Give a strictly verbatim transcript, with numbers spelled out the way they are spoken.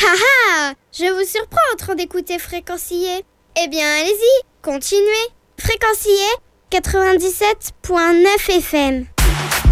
Ah ah! Je vous surprends en train d'écouter Fréquencier. Eh bien, allez-y, continuez. Fréquencier quatre-vingt-dix-sept point neuf F M.